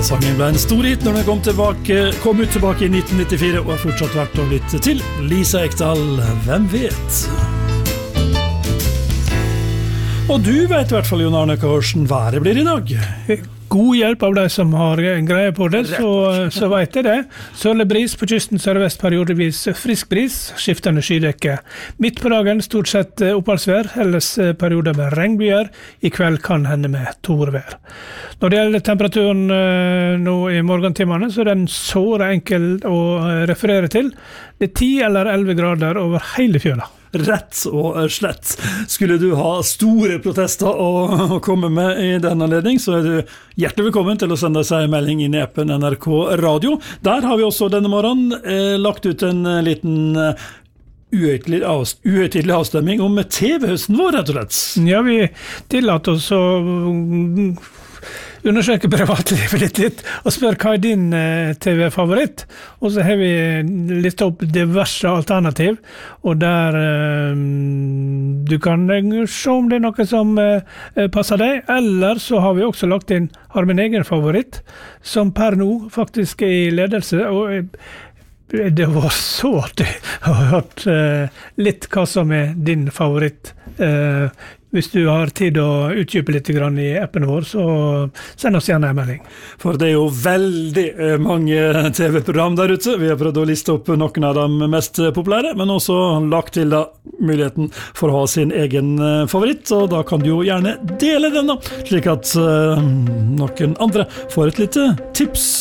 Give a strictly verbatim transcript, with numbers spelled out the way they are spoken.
sangen ble en stor hit når den kom, tilbake, kom ut tilbake i nitten nittifire og har fortsatt vært å lytte til. Lisa Ekdahl, hvem vet? Og du vet i hvert fall, Jon Arne, hvordan været blir i dag. God hjelp av de som har greie på det, så, så vet jeg det. Sørlig bris på kysten, sørvest periodevis frisk bris, skiftende skydekke. Midt på dagen stort sett oppholdsvær, ellers perioder med regnbyer. I kveld kan hende med torvær. Når det gjelder temperaturen nå i morgentimene, så er den såre enkel å referere til. Det er ti eller elleve grader over hele fjøla. Rett og slett. Skulle du ha store protester å komme med i denne anledning, så er du hjertelig velkommen til å sende seg en melding inn i appen N R K Radio. Der har vi også denne morgenen eh, lagt ut en liten uhøytidelig avst- uhøytidelig avstemming om T V-høsten vår, rett og slett. Ja, vi tillater oss å undersøke privatlivet ditt litt og spør hva er din eh, T V-favoritt, og så har vi listet opp diverse alternativ, og der eh, du kan se om det er noe som eh, passer deg, eller så har vi også lagt inn, har min egen favoritt, som per nå faktisk er i ledelse, og eh, det var så artig å ha hørt eh, litt hva som er din favoritt. Eh, hvis du har tid å utdype litt grann i appen vår, så send oss gjerne en melding. For det er jo veldig mange T V-program der ute. Vi har prøvd å liste opp noen av de mest populære, men også lagt til da muligheten for å ha sin egen favoritt, og da kan du jo gjerne dele den da, slik at uh, noen andre får et lite tips.